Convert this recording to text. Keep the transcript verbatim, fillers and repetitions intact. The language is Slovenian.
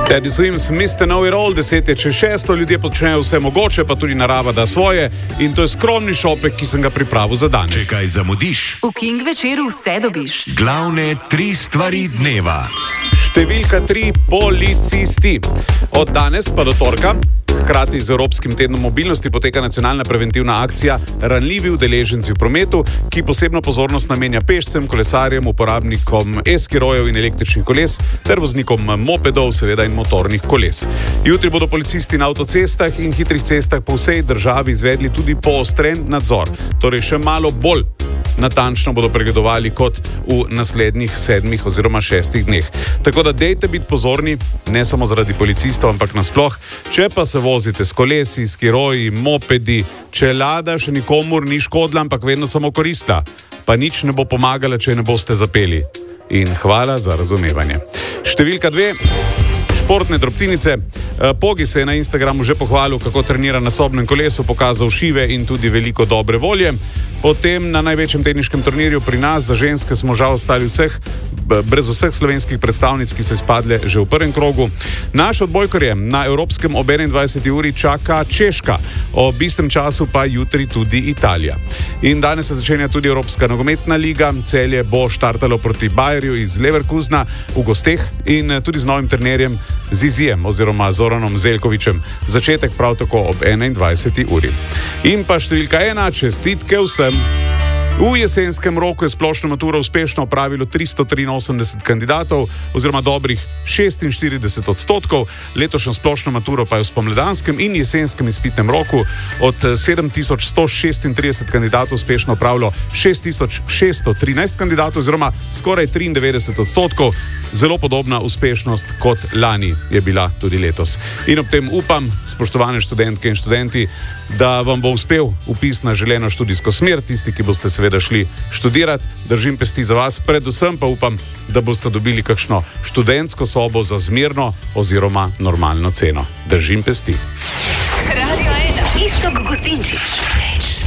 Teddy Swims, mister Know It All, deset je čez šesto, ljudje počnejo vse mogoče, pa tudi narava da svoje in to je skromni šopek, ki sem ga pripravil za danes. Če kaj zamudiš, v King večeru vse dobiš. Glavne tri stvari dneva. Številka tri, policisti. Od danes pa do torka, hkrati z Evropskim tednom mobilnosti, poteka nacionalna preventivna akcija Ranljivi udeleženci v prometu, ki posebno pozornost namenja pešcem, kolesarjem, uporabnikom e-skirojev in električnih koles ter voznikom mopedov, seveda in motornih koles. Jutri bodo policisti na avtocestah in hitrih cestah po vsej državi izvedli tudi poostren nadzor, torej še malo bolj natančno bodo pregledovali kot v naslednjih sedmih oziroma šestih dneh. Tako da dejte biti pozorni, ne samo zaradi policistov, ampak nasploh, če pa se vozite s kolesi, skiroji, mopedi, čelada še nikomur ni škodila, ampak vedno samo koristila, pa nič ne bo pomagala, če ne boste zapeli. In hvala za razumevanje. Številka dve. Športne drobtinice. Pogi se je na Instagramu že pohvalil, kako trenira na sobnem kolesu, pokazal šive in tudi veliko dobre volje. Potem na največjem teniškem turnirju pri nas za ženske smo žal ostali vseh, brez vseh slovenskih predstavnic, ki so izpadle že v prvem krogu. Naš odbojkarje na Evropskem ob enaindvajseti uri čaka Češka, ob istem času pa jutri tudi Italija. In danes se začenja tudi Evropska nogometna liga. Celje bo štartalo proti Bayerju iz Leverkusena v gosteh in tudi z novim trenerjem Zizijem oziroma Zoranom Zeljkovićem. Začetek prav tako ob enaindvajseti uri. In pa številka ena, čestitke vsem. V jesenskem roku je splošno maturo uspešno opravilo tristo triinosemdeset kandidatov oziroma dobrih šestinštirideset odstotkov. Letošnjo splošno maturo pa je v spomladanskem in jesenskem izpitnem roku od sedem tisoč sto šestintrideset kandidatov uspešno opravilo šest tisoč šeststo trinajst kandidatov oziroma skoraj triindevetdeset odstotkov. Zelo podobna uspešnost kot lani je bila tudi letos. In ob tem upam, spoštovane študentke in študenti, da vam bo uspel vpis na želeno študijsko smer, tisti, ki boste seveda šli študirati. Držim pesti za vas, predvsem pa upam, da boste dobili kakšno študentsko sobo za zmerno oziroma normalno ceno. Držim pesti. Radio ena, Iztok Gostinčič.